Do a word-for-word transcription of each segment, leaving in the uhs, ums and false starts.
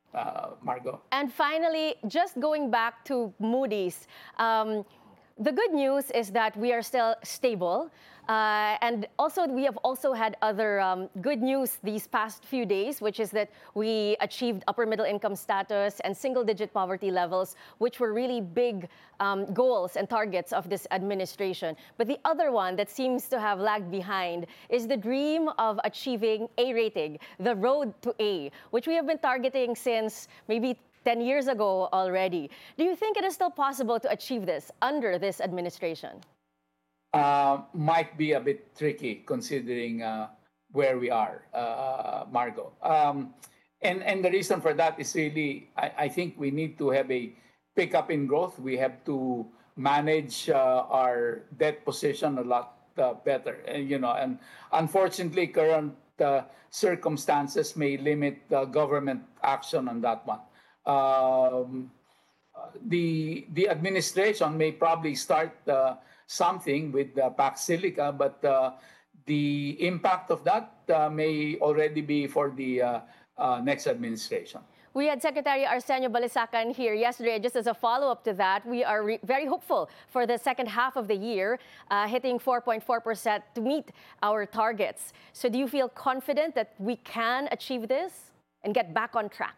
uh, Margo. And finally, just going back to Moody's, um, the good news is that we are still stable. Uh, and also, we have also had other um, good news these past few days, which is that we achieved upper middle income status and single-digit poverty levels, which were really big um, goals and targets of this administration. But the other one that seems to have lagged behind is the dream of achieving A rating, the road to A, which we have been targeting since maybe ten years ago already. Do you think it is still possible to achieve this under this administration? Uh, might be a bit tricky considering uh, where we are, uh, Margo. Um, and, and the reason for that is really, I, I think we need to have a pickup in growth. We have to manage uh, our debt position a lot uh, better. And, you know, and unfortunately, current uh, circumstances may limit uh, government action on that one. Um, the the administration may probably start uh, something with uh, Pax Silica, but uh, the impact of that uh, may already be for the uh, uh, next administration. We had Secretary Arsenio Balisacan here yesterday. Just as a follow-up to that, we are re- very hopeful for the second half of the year, uh, hitting four point four percent to meet our targets. So do you feel confident that we can achieve this and get back on track?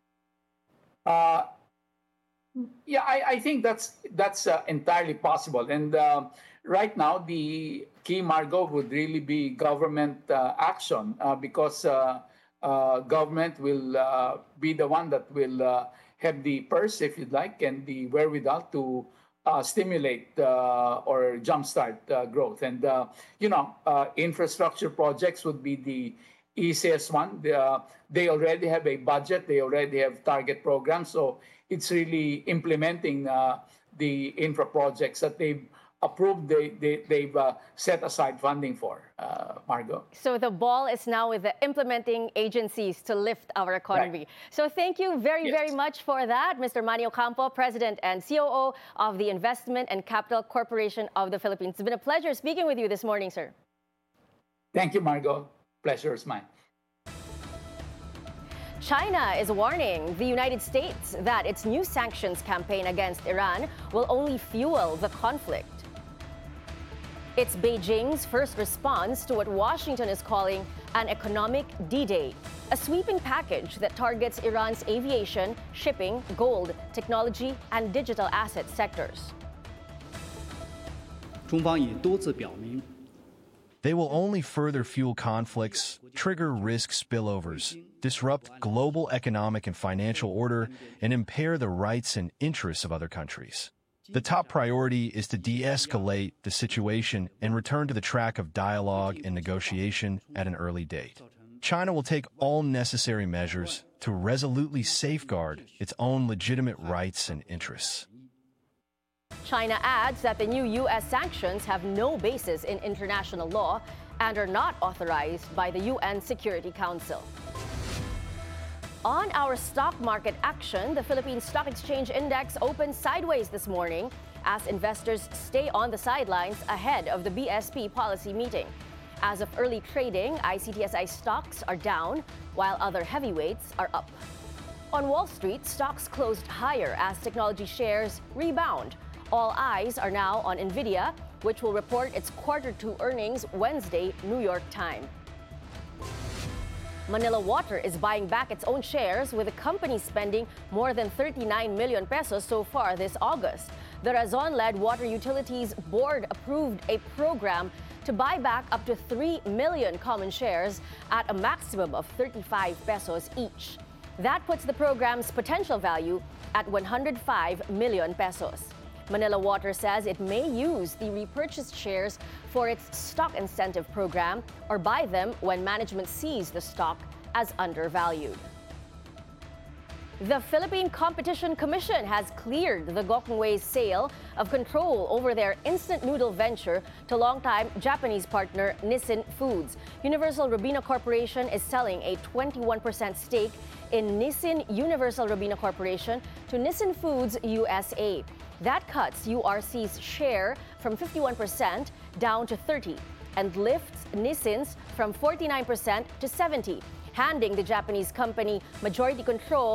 Uh, yeah, I, I think that's that's uh, entirely possible. And uh, right now, the key, Margo, would really be government uh, action uh, because uh, uh, government will uh, be the one that will uh, have the purse, if you'd like, and the wherewithal to uh, stimulate uh, or jumpstart uh, growth. And, uh, you know, uh, infrastructure projects would be the easiest one. They, uh, they already have a budget. They already have target programs. So it's really implementing uh, the infra projects that they've approved, they, they, they've uh, set aside funding for, uh, Margo. So the ball is now with the implementing agencies to lift our economy. Right. So thank you very, yes. very much for that, Mister Manny Ocampo, President and C O O of the Investment and Capital Corporation of the Philippines. It's been a pleasure speaking with you this morning, sir. Thank you, Margo. Pleasure is mine. China is warning the United States that its new sanctions campaign against Iran will only fuel the conflict. It's Beijing's first response to what Washington is calling an economic D-Day, a sweeping package that targets Iran's aviation, shipping, gold, technology, and digital asset sectors. 中方已多次表明 They will only further fuel conflicts, trigger risk spillovers, disrupt global economic and financial order, and impair the rights and interests of other countries. The top priority is to de-escalate the situation and return to the track of dialogue and negotiation at an early date. China will take all necessary measures to resolutely safeguard its own legitimate rights and interests. China adds that the new U S sanctions have no basis in international law and are not authorized by the U N Security Council. On our stock market action, the Philippine Stock Exchange Index opened sideways this morning as investors stay on the sidelines ahead of the B S P policy meeting. As of early trading, I C T S I stocks are down, while other heavyweights are up. On Wall Street, stocks closed higher as technology shares rebound. All eyes are now on NVIDIA, which will report its quarter two earnings Wednesday, New York time. Manila Water is buying back its own shares, with the company spending more than thirty-nine million pesos so far this August. The Razon-led Water Utilities Board approved a program to buy back up to three million common shares at a maximum of thirty-five pesos each. That puts the program's potential value at one hundred five million pesos. Manila Water says it may use the repurchased shares for its stock incentive program or buy them when management sees the stock as undervalued. The Philippine Competition Commission has cleared the Gokongwei's sale of control over their instant noodle venture to longtime Japanese partner Nissin Foods. Universal Robina Corporation is selling a twenty-one percent stake in Nissin Universal Robina Corporation to Nissin Foods U S A. That cuts U R C's share from fifty-one percent down to thirty and lifts Nissin's from forty-nine percent to seventy, handing the Japanese company majority control